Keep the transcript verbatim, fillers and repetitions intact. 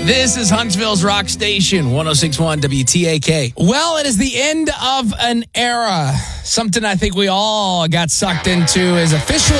This is Huntsville's Rock Station, one oh six point one W T A K. Well, it is the end of an era. Something I think we all got sucked into is officially